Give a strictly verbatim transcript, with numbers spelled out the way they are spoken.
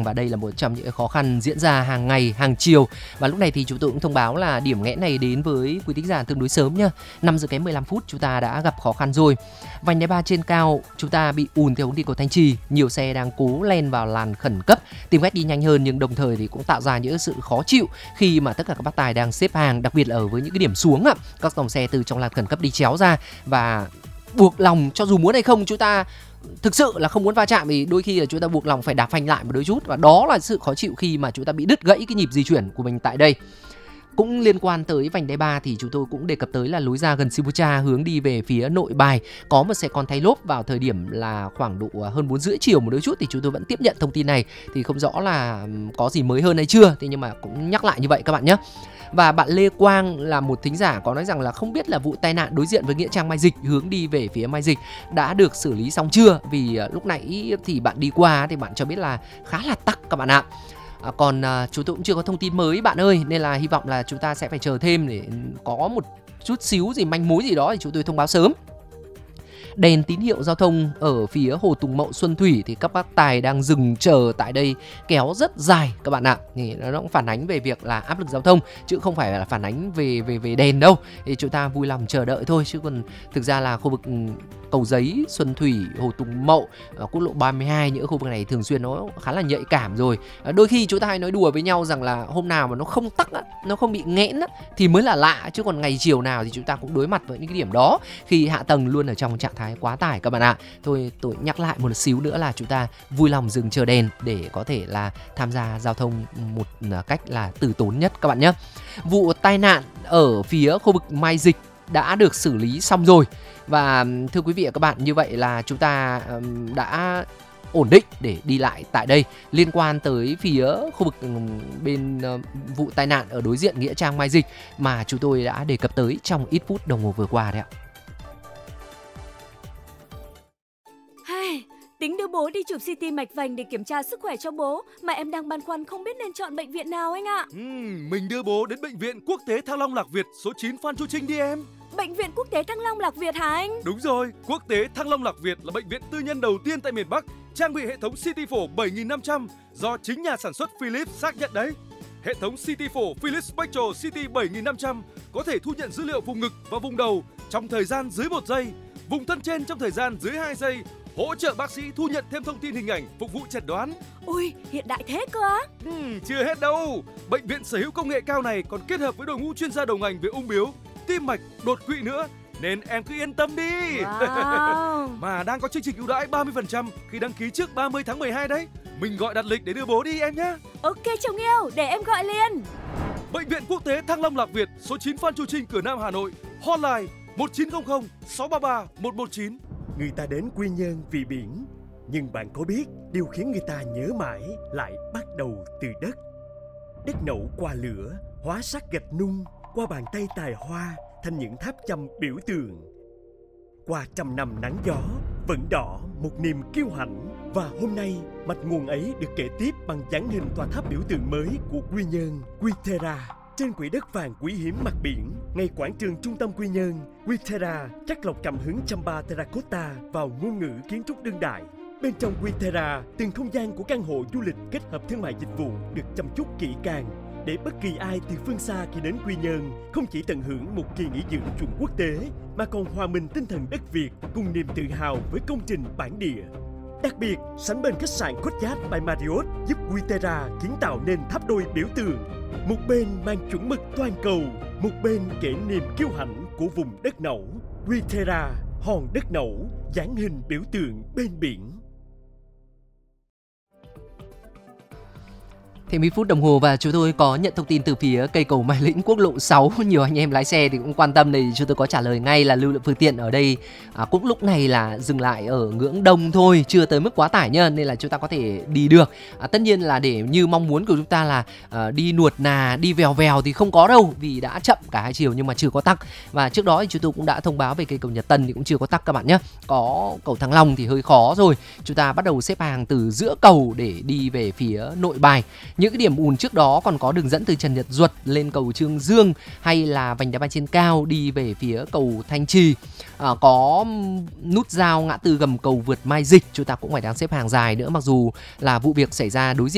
và đây là một trong những khó khăn diễn ra hàng ngày, hàng chiều. Và lúc này thì chúng tôi cũng thông báo là điểm nghẽn này đến với quý thính giả tương đối sớm nhá. năm giờ kém mười lăm phút chúng ta đã gặp khó khăn rồi. Vành đai ba trên cao chúng ta bị ùn theo hướng đi cầu Thanh Trì, nhiều xe đang cố len vào làn khẩn cấp, tìm cách đi nhanh hơn nhưng đồng thời thì cũng tạo ra những sự khó chịu khi mà tất cả các bác tài đang xếp hàng, đặc biệt là ở với những cái điểm xuống ạ. Các dòng xe từ trong làn khẩn cấp đi chéo ra và buộc lòng cho dù muốn hay không chúng ta thực sự là không muốn va chạm thì đôi khi là chúng ta buộc lòng phải đạp phanh lại một đôi chút, và đó là sự khó chịu khi mà chúng ta bị đứt gãy cái nhịp di chuyển của mình tại đây. Cũng liên quan tới vành đai ba thì chúng tôi cũng đề cập tới là lối ra gần Sibucha hướng đi về phía Nội Bài có một xe con thay lốp vào thời điểm là khoảng độ hơn bốn rưỡi chiều một đôi chút, thì chúng tôi vẫn tiếp nhận thông tin này, thì không rõ là có gì mới hơn hay chưa, thế nhưng mà cũng nhắc lại như vậy các bạn nhé. Và bạn Lê Quang là một thính giả có nói rằng là không biết là vụ tai nạn đối diện với nghĩa trang Mai Dịch hướng đi về phía Mai Dịch đã được xử lý xong chưa, vì lúc nãy thì bạn đi qua thì bạn cho biết là khá là tắc các bạn ạ. À, còn à, chúng tôi cũng chưa có thông tin mới bạn ơi, nên là hy vọng là chúng ta sẽ phải chờ thêm để có một chút xíu gì manh mối gì đó thì chúng tôi thông báo sớm. Đèn tín hiệu giao thông ở phía Hồ Tùng Mậu Xuân Thủy thì các bác tài đang dừng chờ tại đây kéo rất dài các bạn ạ. Thì nó cũng phản ánh về việc là áp lực giao thông chứ không phải là phản ánh về về về đèn đâu. Thì chúng ta vui lòng chờ đợi thôi, chứ còn thực ra là khu vực Cầu Giấy, Xuân Thủy, Hồ Tùng Mậu, quốc lộ ba mươi hai, những khu vực này thường xuyên nó khá là nhạy cảm rồi. Đôi khi chúng ta hay nói đùa với nhau rằng là hôm nào mà nó không tắc á, nó không bị nghẽn á, thì mới là lạ, chứ còn ngày chiều nào thì chúng ta cũng đối mặt với những cái điểm đó khi hạ tầng luôn ở trong trạng thái quá tải các bạn ạ. Thôi tôi nhắc lại một xíu nữa là chúng ta vui lòng dừng chờ đèn để có thể là tham gia giao thông một cách là từ tốn nhất các bạn nhé. Vụ tai nạn ở phía khu vực Mai Dịch đã được xử lý xong rồi. Và thưa quý vị và các bạn, như vậy là chúng ta um, đã ổn định để đi lại tại đây. Liên quan tới phía khu vực um, bên uh, vụ tai nạn ở đối diện nghĩa trang Mai Dịch mà chúng tôi đã đề cập tới trong ít phút đồng hồ vừa qua đấy ạ. Hey, tính đưa bố đi chụp xê tê mạch vành để kiểm tra sức khỏe cho bố, mà em đang băn khoăn không biết nên chọn bệnh viện nào anh ạ. uhm, Mình đưa bố đến Bệnh viện Quốc tế Thăng Long Lạc Việt số chín Phan Chu Trinh đi em. Bệnh viện Quốc tế Thăng Long Lạc Việt hả anh? Đúng rồi, Quốc tế Thăng Long Lạc Việt là bệnh viện tư nhân đầu tiên tại miền Bắc trang bị hệ thống xê tê phổ bảy nghìn năm trăm do chính nhà sản xuất Philips xác nhận đấy. Hệ thống xê tê phổ Philips Spectral xê tê bảy nghìn năm trăm có thể thu nhận dữ liệu vùng ngực và vùng đầu trong thời gian dưới một giây, vùng thân trên trong thời gian dưới hai giây, hỗ trợ bác sĩ thu nhận thêm thông tin hình ảnh phục vụ chẩn đoán. Ui, hiện đại thế cơ á? uhm, Chưa hết đâu, bệnh viện sở hữu công nghệ cao này còn kết hợp với đội ngũ chuyên gia đầu ngành về ung bướu, tim mạch, đột quỵ nữa, nên em cứ yên tâm đi. Wow. Mà đang có chương trình ưu đãi ba mươi phần trăm khi đăng ký trước ba mươi tháng mười hai đấy. Mình gọi đặt lịch để đưa bố đi em nhé. Ok chồng yêu, để em gọi liền. Bệnh viện Quốc tế Thăng Long Lạc Việt, số chín Phan Chu Trinh, Cửa Nam, Hà Nội. Hotline một chín không không sáu ba ba một một chín. Người ta đến Quy Nhơn vì biển, nhưng bạn có biết điều khiến người ta nhớ mãi lại bắt đầu từ đất. Đất nậu qua lửa, hóa sắc gạch nung, qua bàn tay tài hoa thành những tháp chăm biểu tượng. Qua trăm năm nắng gió, vẫn đỏ một niềm kiêu hãnh. Và hôm nay, mạch nguồn ấy được kể tiếp bằng dáng hình tòa tháp biểu tượng mới của Quy Nhơn, Quy-Thera. Trên quỹ đất vàng quý hiếm mặt biển, ngay quảng trường trung tâm Quy Nhơn, Quy-Thera chắc lọc cảm hứng Chamba Terracotta vào ngôn ngữ kiến trúc đương đại. Bên trong Quy-Thera, từng không gian của căn hộ du lịch kết hợp thương mại dịch vụ được chăm chút kỹ càng, để bất kỳ ai từ phương xa khi đến Quy Nhơn không chỉ tận hưởng một kỳ nghỉ dưỡng chuẩn quốc tế, mà còn hòa mình tinh thần đất Việt cùng niềm tự hào với công trình bản địa. Đặc biệt, sánh bên khách sạn Courtyard by Marriott giúp Quy-Thera kiến tạo nên tháp đôi biểu tượng. Một bên mang chuẩn mực toàn cầu, một bên kể niềm kiêu hãnh của vùng đất nẩu. Quy-Thera, hòn đất nẩu, dáng hình biểu tượng bên biển. Thêm ít phút đồng hồ và chúng tôi có nhận thông tin từ phía cây cầu Mai Lĩnh quốc lộ sáu. Nhiều anh em lái xe thì cũng quan tâm, thì chúng tôi có trả lời ngay là lưu lượng phương tiện ở đây à, cũng lúc này là dừng lại ở ngưỡng đông thôi, chưa tới mức quá tải nhá, nên là chúng ta có thể đi được. À, tất nhiên là để như mong muốn của chúng ta là à, đi nuột nà, đi vèo vèo thì không có đâu, vì đã chậm cả hai chiều nhưng mà chưa có tắc. Và trước đó thì chúng tôi cũng đã thông báo về cây cầu Nhật Tân thì cũng chưa có tắc các bạn nhé. Có cầu Thăng Long thì hơi khó rồi. Chúng ta bắt đầu xếp hàng từ giữa cầu để đi về phía Nội Bài. Những cái điểm ùn trước đó còn có đường dẫn từ Trần Nhật Duật lên cầu Trương Dương, hay là vành đai ba trên cao đi về phía cầu Thanh Trì. À, có nút giao ngã tư gầm cầu vượt Mai Dịch, chúng ta cũng phải đang xếp hàng dài nữa, mặc dù là vụ việc xảy ra đối diện